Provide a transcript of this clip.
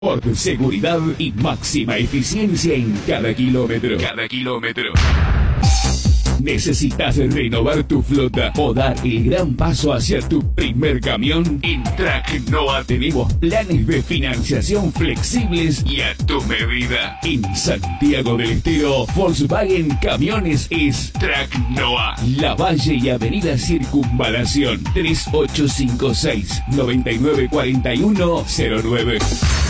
Por seguridad y máxima eficiencia en cada kilómetro. ¿Necesitas renovar tu flota o dar el gran paso hacia tu primer camión? En Tracnoa tenemos planes de financiación flexibles y a tu medida. En Santiago del Estero, Volkswagen Camiones es Tracnoa. Lavalle y Avenida Circunvalación 3856 994109.